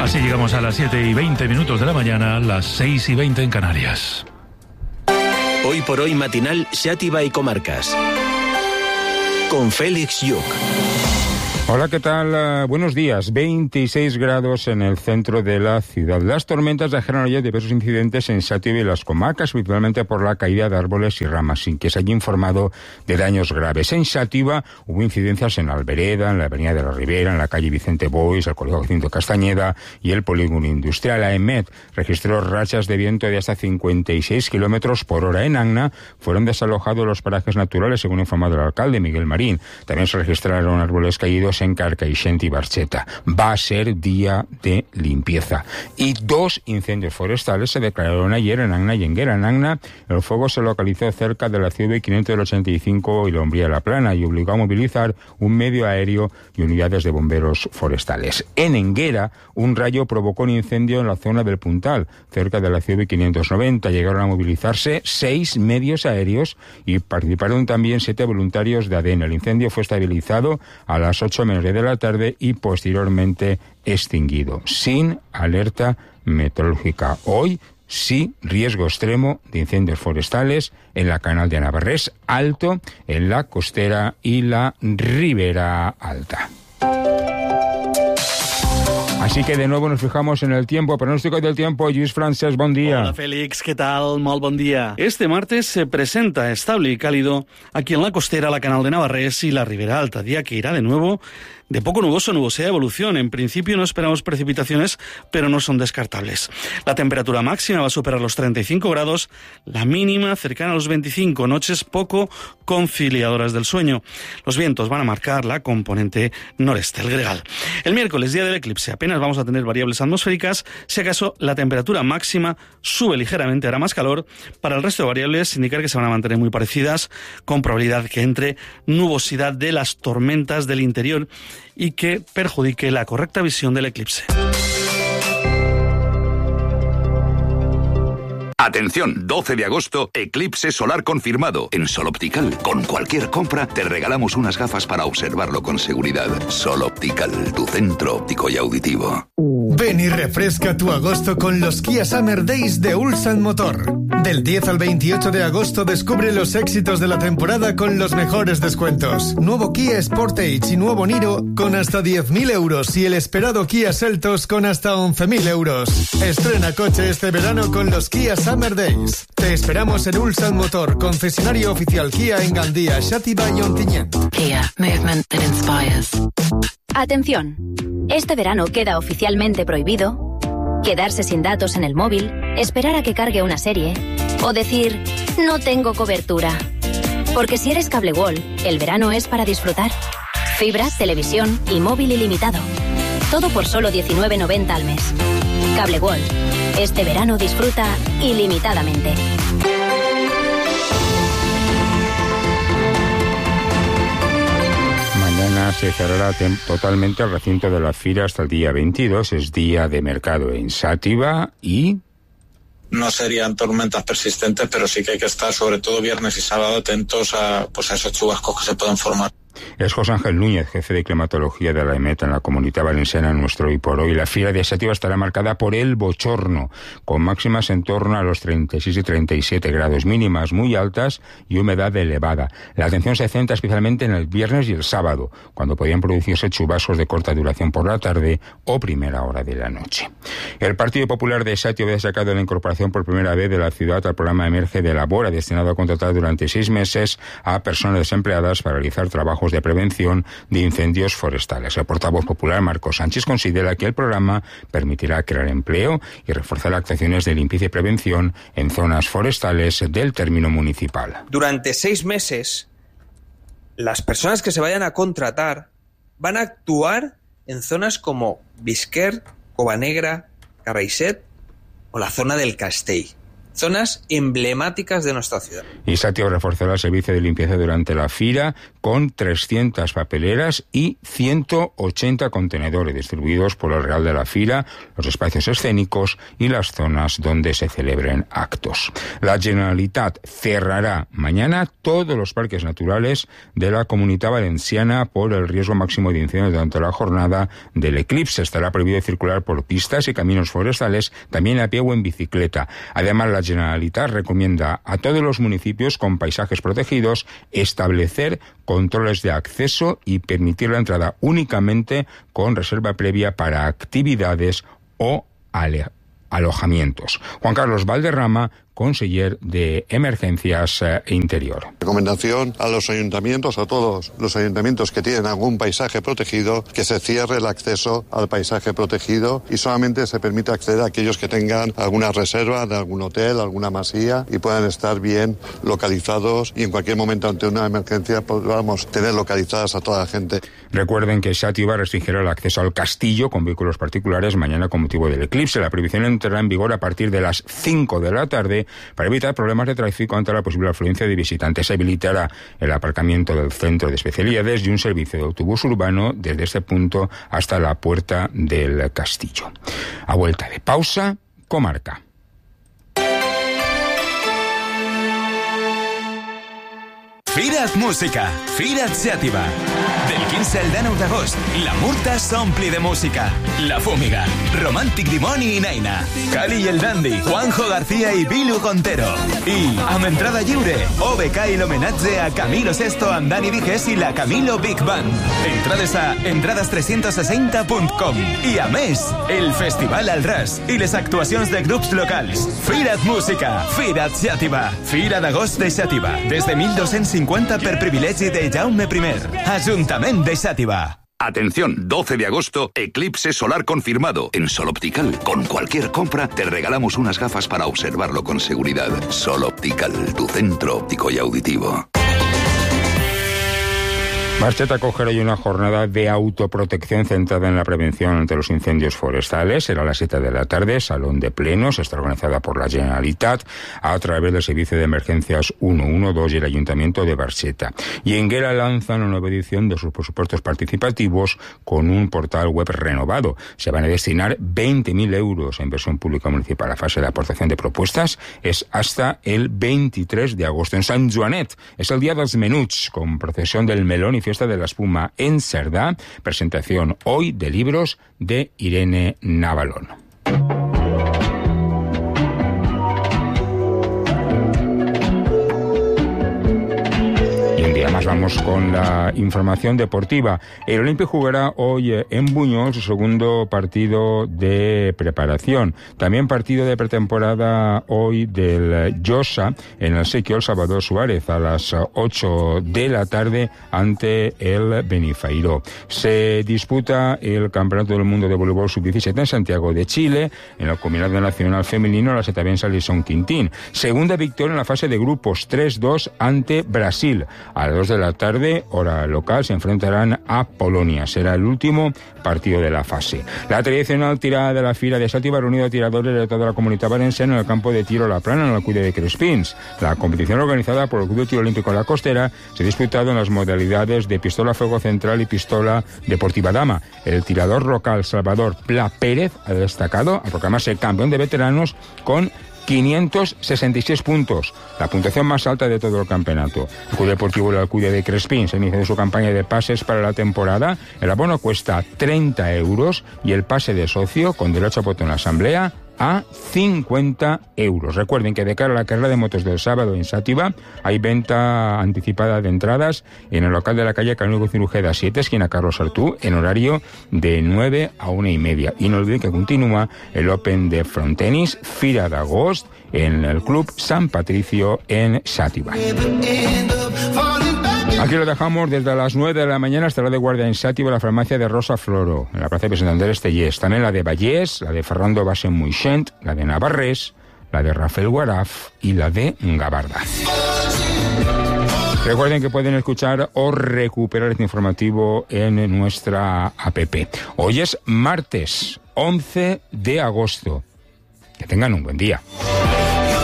Así llegamos a las 7:20 de la mañana, las 6:20 en Canarias. Hoy por hoy matinal Xàtiva y Comarcas. Con Félix Lluc. Hola, ¿qué tal? Buenos días. 26 grados en el centro de la ciudad. Las tormentas dejaron ayer diversos incidentes en Xàtiva y las comarcas, principalmente por la caída de árboles y ramas, sin que se haya informado de daños graves. En Xàtiva hubo incidencias en Albereda, en la avenida de la Ribera, en la calle Vicente Boix, el colegio Jacinto Castañeda y el polígono industrial. La EMET registró rachas de viento de hasta 56 kilómetros por hora. En Anna fueron desalojados los parajes naturales, según ha informado el alcalde Miguel Marín. También se registraron árboles caídos en Carcaixent y Barxeta. Va a ser día de limpieza. Y 2 incendios forestales se declararon ayer en Anna y Enguera. En Anna, el fuego se localizó cerca de la CV 585 y Lombría La Plana y obligó a movilizar un medio aéreo y unidades de bomberos forestales. En Enguera, un rayo provocó un incendio en la zona del Puntal, cerca de la CV 590. Llegaron a movilizarse 6 medios aéreos y participaron también 7 voluntarios de ADN. El incendio fue estabilizado a las 8:00 de la tarde y posteriormente extinguido, sin alerta meteorológica. Hoy sí, riesgo extremo de incendios forestales en la Canal de Navarrés, alto en la costera y la Ribera Alta. Así que de nuevo nos fijamos en el tiempo. Pronóstico del tiempo, Lluís Francesc, buen día. Hola Félix, ¿qué tal? Molt bon día. Este martes se presenta estable y cálido aquí en la costera, la Canal de Navarrés y la Ribera Alta, día que irá de nuevo de poco nuboso, nubosidad de evolución. En principio no esperamos precipitaciones, pero no son descartables. La temperatura máxima va a superar los 35 grados, la mínima cercana a los 25, noches poco conciliadoras del sueño. Los vientos van a marcar la componente noreste, el gregal. El miércoles, día del eclipse, apenas vamos a tener variables atmosféricas. Si acaso la temperatura máxima sube ligeramente, hará más calor. Para el resto de variables, indicar que se van a mantener muy parecidas, con probabilidad que entre nubosidad de las tormentas del interior y que perjudique la correcta visión del eclipse. Atención, 12 de agosto, eclipse solar confirmado. En Sol Optical, con cualquier compra, te regalamos unas gafas para observarlo con seguridad. Sol Optical, tu centro óptico y auditivo. Ven y refresca tu agosto con los Kia Summer Days de Ulsan Motor. Del 10 al 28 de agosto descubre los éxitos de la temporada con los mejores descuentos. Nuevo Kia Sportage y nuevo Niro con hasta 10.000 euros y el esperado Kia Seltos con hasta 11.000 euros. Estrena coche este verano con los Kia Summer Days. Te esperamos en Ulsan Motor, concesionario oficial Kia en Gandía, Xàtiva y Ontinyent. Kia, movement that inspires. Atención. Este verano queda oficialmente prohibido quedarse sin datos en el móvil, esperar a que cargue una serie o decir no tengo cobertura. Porque si eres Cable World, el verano es para disfrutar. Fibra, televisión y móvil ilimitado. Todo por solo 19,90 al mes. Cable World. Este verano disfruta ilimitadamente. Mañana se cerrará totalmente el recinto de la Fira hasta el día 22. Es día de mercado en Xàtiva y... No serían tormentas persistentes, pero sí que hay que estar, sobre todo viernes y sábado, atentos a esos chubascos que se pueden formar. Es José Ángel Núñez, jefe de climatología de la EMET en la Comunitat Valenciana, nuestro Hoy por Hoy. La Fira de Xàtiva estará marcada por el bochorno, con máximas en torno a los 36 y 37 grados, mínimas muy altas y humedad elevada. La atención se centra especialmente en el viernes y el sábado, cuando podían producirse chubascos de corta duración por la tarde o primera hora de la noche. El Partido Popular de Xàtiva ha sacado la incorporación por primera vez de la ciudad al programa Emerge de Labora, destinado a contratar durante 6 meses a personas desempleadas para realizar trabajos de prevención de incendios forestales. El portavoz popular, Marcos Sánchez, considera que el programa permitirá crear empleo y reforzar actuaciones de limpieza y prevención en zonas forestales del término municipal. Durante 6 meses, las personas que se vayan a contratar van a actuar en zonas como Bisquer, Cova Negra, Carraixet o la zona del Castell. zonas emblemáticas de nuestra ciudad. Y Sàtiva reforzará el servicio de limpieza durante la fira con 300 papeleras y 180 contenedores distribuidos por el Real de la Fira, los espacios escénicos y las zonas donde se celebren actos. La Generalitat cerrará mañana todos los parques naturales de la Comunitat Valenciana por el riesgo máximo de incendios durante la jornada del eclipse. Estará prohibido circular por pistas y caminos forestales, también a pie o en bicicleta. Además, la Generalitat recomienda a todos los municipios con paisajes protegidos establecer controles de acceso y permitir la entrada únicamente con reserva previa para actividades o alojamientos. Juan Carlos Valderrama, conseller de Emergencias e Interior. Recomendación a los ayuntamientos, a todos los ayuntamientos que tienen algún paisaje protegido, que se cierre el acceso al paisaje protegido y solamente se permite acceder a aquellos que tengan alguna reserva de algún hotel, alguna masía y puedan estar bien localizados y en cualquier momento ante una emergencia podamos tener localizadas a toda la gente. Recuerden que Sàtiva restringirá el acceso al castillo con vehículos particulares mañana con motivo del eclipse. La prohibición entrará en vigor a partir de las 5 de la tarde para evitar problemas de tráfico ante la posible afluencia de visitantes. Se habilitará el aparcamiento del centro de especialidades y un servicio de autobús urbano desde este punto hasta la puerta del castillo. A vuelta de pausa, comarca. Fira't Música, Fira't Xàtiva. Del 15 al 19 d'agost, la Murta s'ompli de música. La Fúmiga, Romàntic Dimoni i Naina, Cali i el Dandy, Juanjo García i Bilu Gontero. I, amb entrada lliure, OBK i l'homenatge a Camilo Sesto amb Dani Viges i la Camilo Big Band. Entrades a entrades360.com. I a més, el Festival al Ras i les actuacions de grups locals. Fira't Música, Fira't Xàtiva. Fira d'agost de Xàtiva, des de 1250 per privilegi de Jaume I. Ajuntament de Xàtiva. Atención, 12 de agosto, eclipse solar confirmado en Sol Optical. Con cualquier compra te regalamos unas gafas para observarlo con seguridad. Sol Optical, tu centro óptico y auditivo. Barxeta acogerá hoy una jornada de autoprotección centrada en la prevención ante los incendios forestales. Será a las 7 de la tarde, salón de plenos. Está organizada por la Generalitat a través del Servicio de Emergencias 112 y el Ayuntamiento de Barxeta. Y Enguera lanza una nueva edición de sus presupuestos participativos con un portal web renovado. Se van a destinar 20.000 euros a inversión pública municipal. La fase de aportación de propuestas es hasta el 23 de agosto. En Sant Joanet es el Día dels Menuts, con procesión del melón y fiesta de la espuma en Cerdá. Presentación hoy de libros de Irene Navalón. Además vamos con la información deportiva. El Olimpia jugará hoy en Buñol su segundo partido de preparación. También partido de pretemporada hoy del Josa en el Sequiol Salvador Suárez a las 8 de la tarde ante el Benifairó. Se disputa el Campeonato del Mundo de Voleibol Sub-17 en Santiago de Chile. En el Combinado Nacional Femenino la setabensa Lison Quintín. Segunda victoria en la fase de grupos 3-2 ante Brasil. A las 2 de la tarde, hora local, se enfrentarán a Polonia. Será el último partido de la fase. La tradicional tirada de la Fira de Sàtiva ha reunido a tiradores de toda la Comunitat Valenciana en el campo de tiro La Plana, en el Cuide de Crespins. La competición organizada por el Club de Tiro Olímpico La Costera se ha disputado en las modalidades de pistola a fuego central y pistola deportiva dama. El tirador local Salvador Pla Pérez ha destacado a proclamarse campeón de veteranos con 566 puntos, la puntuación más alta de todo el campeonato. El Club Deportivo La Alcudia de Crespins ha iniciado su campaña de pases para la temporada. El abono cuesta 30 euros y el pase de socio, con derecho a voto en la asamblea, a 50 euros. Recuerden que de cara a la carrera de motos del sábado en Sàtiva hay venta anticipada de entradas en el local de la calle Canónigo Cirujeda 7, esquina Carlos Artú, en horario de 9 a 1:30. Y no olviden que continúa el Open de Frontenis, Fira d'agost, en el Club San Patricio en Sàtiva. Aquí lo dejamos desde las 9 de la mañana hasta la de guardia en Sàtiva, la farmacia de Rosa Floro, en la plaza de Sant Andrés Estellés. También la de Vallès, la de Ferrando Basen Muixent, la de Navarrés, la de Rafael Guaraf y la de Gabarda. Recuerden que pueden escuchar o recuperar este informativo en nuestra app. Hoy es martes 11 de agosto. Que tengan un buen día.